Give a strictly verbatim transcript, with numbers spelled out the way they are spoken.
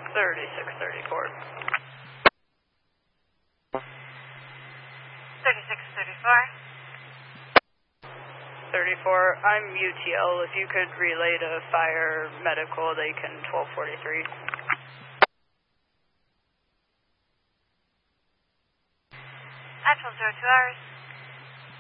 thirty-six thirty-four. thirty-six thirty-four. thirty-four, I'm U T L. If you could relay to fire medical, they can twelve forty-three. Actual zero two hours.